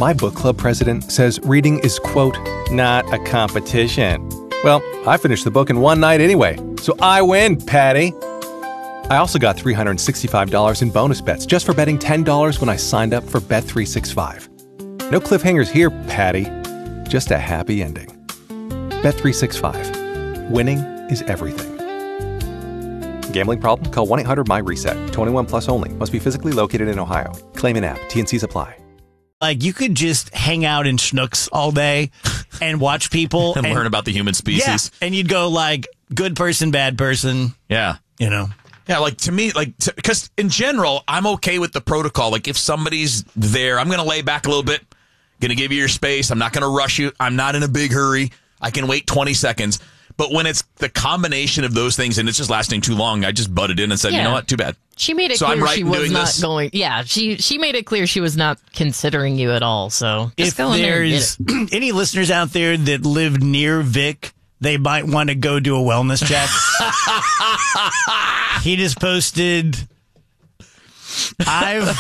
My book club president says reading is, quote, not a competition. Well, I finished the book in one night anyway, so I win, Patty. I also got $365 in bonus bets just for betting $10 when I signed up for Bet365. No cliffhangers here, Patty. Just a happy ending. Bet365. Winning is everything. Gambling problem? Call 1-800-MY-RESET. 21 plus only. Must be physically located in Ohio. Claim in app. T&Cs apply. Like, you could just hang out in Schnucks all day and watch people. and learn about the human species. Yeah, and you'd go, like, good person, bad person. Yeah. You know? Yeah, like, to me, like, because in general, I'm okay with the protocol. Like, if somebody's there, I'm going to lay back a little bit, going to give you your space. I'm not going to rush you. I'm not in a big hurry. I can wait 20 seconds. But when it's the combination of those things and it's just lasting too long, I just butted in and said, you know what, too bad. She made it clear she was not going. Yeah, she made it clear she was not considering you at all. So if there's any listeners out there that live near Vic, they might want to go do a wellness check. He just posted, I've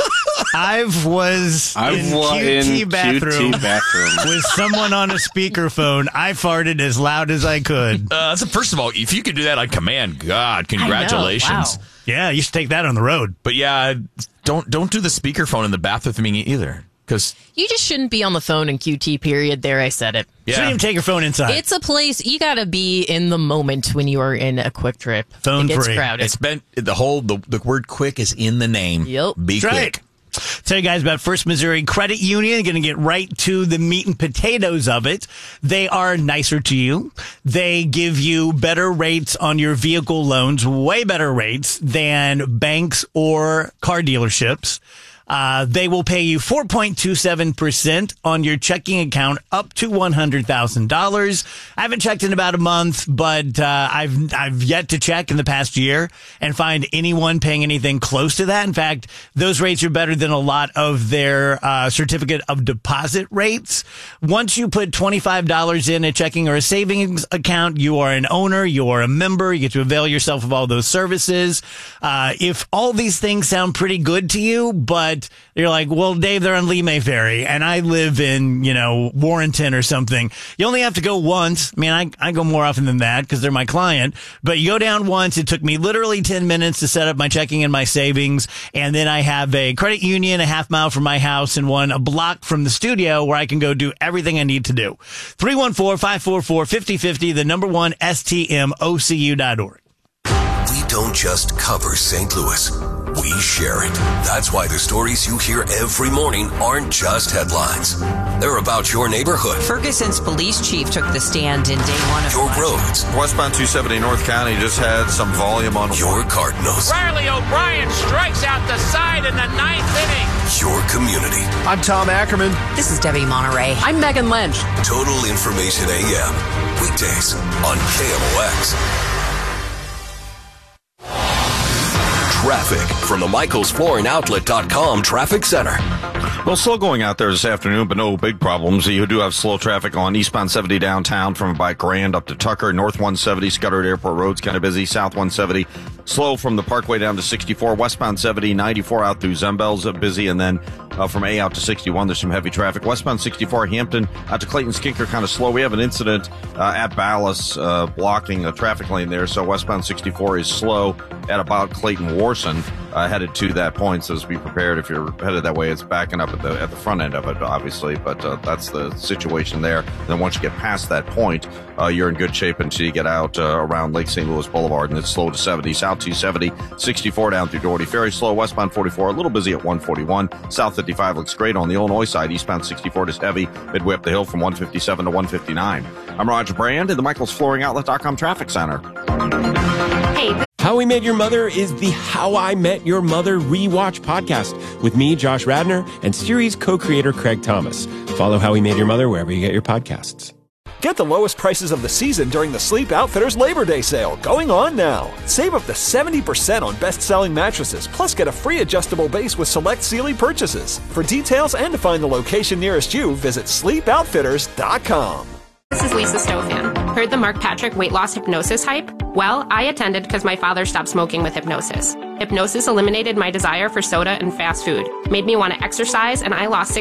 was in QT bathroom with someone on a speakerphone. I farted as loud as I could. So first of all, if you could do that on command, God, congratulations. Wow. Yeah, you should take that on the road. But yeah, don't do the speakerphone in the bath with me either. Because you just shouldn't be on the phone in QT, period. There, I said it. Yeah. Shouldn't even take your phone inside. It's a place you got to be in the moment when you are in a Quick Trip. Phone it gets free. crowded. It's been the word quick is in the name. Yep. Be That's quick. Right. Tell you guys about First Missouri Credit Union. Going to get right to the meat and potatoes of it. They are nicer to you. They give you better rates on your vehicle loans, way better rates than banks or car dealerships. They will pay you 4.27% on your checking account up to $100,000. I haven't checked in about a month, but I've yet to check in the past year and find anyone paying anything close to that. In fact, those rates are better than a lot of their certificate of deposit rates. Once you put $25 in a checking or a savings account, you are an owner, you are a member, you get to avail yourself of all those services. If all these things sound pretty good to you, but you're like, well, Dave, they're on Lee May Ferry, and I live in, Warrenton or something. You only have to go once. I mean, I go more often than that because they're my client. But you go down once. It took me literally 10 minutes to set up my checking and my savings. And then I have a credit union a half mile from my house and one a block from the studio where I can go do everything I need to do. 314-544-5050, the number one, STMOCU.org. We don't just cover St. Louis. We share it. That's why the stories you hear every morning aren't just headlines. They're about your neighborhood. Ferguson's police chief took the stand in day one of your roads. Westbound 270 North County just had some volume on your Cardinals. Riley O'Brien strikes out the side in the ninth inning. Your community. I'm Tom Ackerman. This is Debbie Monterey. I'm Megan Lynch. Total Information AM. Weekdays on KMOX. Traffic from the MichaelsFlooringOutlet.com Traffic Center. Well, slow going out there this afternoon, but no big problems. You do have slow traffic on eastbound 70 downtown from about Grand up to Tucker. North 170, Scudder Airport Road's kind of busy. South 170, slow from the Parkway down to 64. Westbound 70, 94 out through Zembel's busy. And then from A out to 61, there's some heavy traffic. Westbound 64, Hampton out to Clayton Skinker, kind of slow. We have an incident at Ballas blocking a traffic lane there. So westbound 64 is slow at about Clayton Warson, headed to that point. So just be prepared if you're headed that way. It's backing up at the front end of it, obviously, but that's the situation there. Then once you get past that point, you're in good shape until you get out around Lake St. Louis Boulevard, and it's slow to 70. South 270, 64 down through Doherty Ferry, slow. Westbound 44, a little busy at 141. South 55 looks great on the Illinois side. Eastbound 64 just heavy, midway up the hill from 157 to 159. I'm Roger Brand in the MichaelsFlooringOutlet.com Traffic Center. Hey. How We Met Your Mother is the How I Met Your Mother rewatch podcast with me, Josh Radner, and series co-creator Craig Thomas. Follow How We Met Your Mother wherever you get your podcasts. Get the lowest prices of the season during the Sleep Outfitters Labor Day sale, going on now. Save up to 70% on best-selling mattresses, plus get a free adjustable base with select Sealy purchases. For details and to find the location nearest you, visit sleepoutfitters.com. This is Lisa Stofan. Heard the Mark Patrick weight loss hypnosis hype? Well, I attended because my father stopped smoking with hypnosis. Hypnosis eliminated my desire for soda and fast food, made me want to exercise, and I lost